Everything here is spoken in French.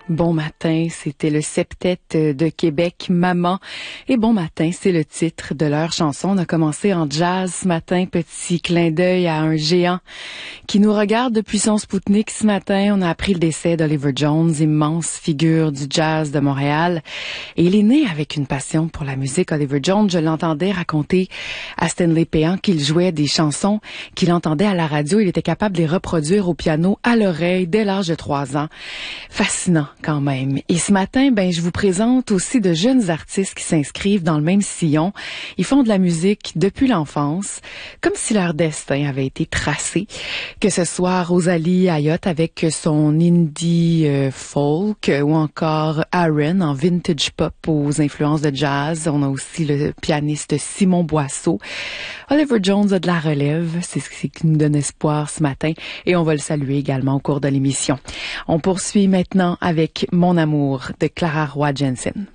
Bon matin, c'était le septet de Québec, Maman. Et bon matin, c'est le titre de leur chanson. On a commencé en jazz ce matin, petit clin d'œil à un géant qui nous regarde depuis son Spoutnik ce matin. On a appris le décès d'Oliver Jones, immense figure du jazz de Montréal. Et il est né avec une passion pour la musique. Oliver Jones, je l'entendais raconter à Stanley Péan qu'il jouait des chansons qu'il entendait à la radio. Il était capable de les reproduire au piano à l'oreille dès l'âge de 3 ans. Fascinant quand même. Et ce matin, je vous présente aussi de jeunes artistes qui s'inscrivent dans le même sillon. Ils font de la musique depuis l'enfance, comme si leur destin avait été tracé. Que ce soit Rosalie Ayotte avec son indie folk ou encore Aaron en vintage pop aux influences de jazz. On a aussi le pianiste Simon Boisseau. Oliver Jones a de la relève, c'est ce qui nous donne espoir ce matin et on va le saluer également au cours de l'émission. On poursuit maintenant avec Mon amour de Clara Roy Jensen.